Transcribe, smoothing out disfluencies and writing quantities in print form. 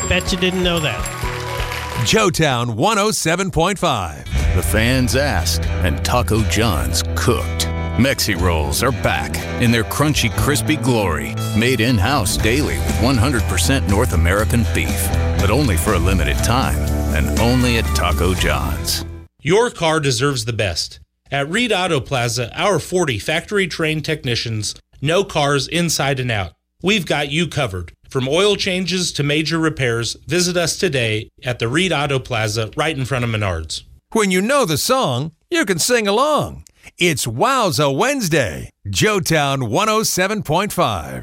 Bet you didn't know that. Joetown 107.5. The fans asked, and Taco John's cooked. Mexi Rolls are back in their crunchy, crispy glory. Made in-house daily with 100% North American beef. But only for a limited time, and only at Taco John's. Your car deserves the best. At Reed Auto Plaza, our 40 factory-trained technicians know cars inside and out. We've got you covered. From oil changes to major repairs, visit us today at the Reed Auto Plaza right in front of Menards. When you know the song, you can sing along. It's Wowza Wednesday. Joetown 107.5.